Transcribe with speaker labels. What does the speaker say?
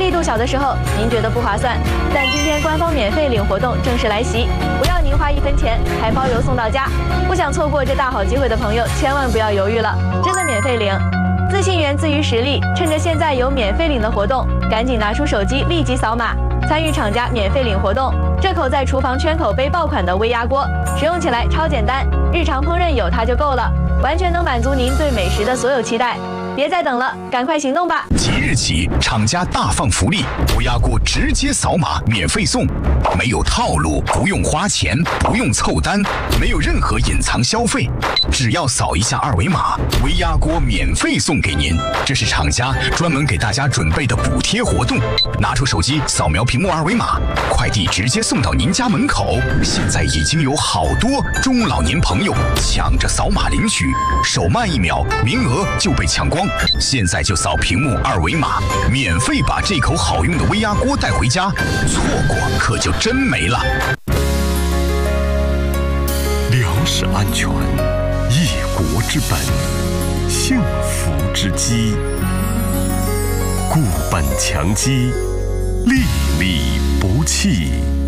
Speaker 1: 力度小的时候，您觉得不划算，但今天官方免费领活动正式来袭，不要您花1分钱，还包邮送到家。不想错过这大好机会的朋友，千万不要犹豫了，真的免费领。自信源自于实力，趁着现在有免费领的活动，赶紧拿出手机立即扫码，参与厂家免费领活动。这口在厨房圈口背爆款的微压锅，使用起来超简单，日常烹饪有它就够了，完全能满足您对美食的所有期待。别再等了，赶快行动吧！
Speaker 2: 即日起，厂家大放福利，微压锅直接扫码免费送，没有套路，不用花钱，不用凑单，没有任何隐藏消费，只要扫一下二维码，微压锅免费送给您。这是厂家专门给大家准备的补贴活动，拿出手机扫描屏幕二维码，快递直接送到您家门口。现在已经有好多中老年朋友抢着扫码领取，手慢1秒，名额就被抢光。现在就扫屏幕二维码，免费把这口好用的微压锅带回家，错过可就真没了。
Speaker 3: 粮食安全，一国之本，幸福之基。固本强基，粒粒不弃。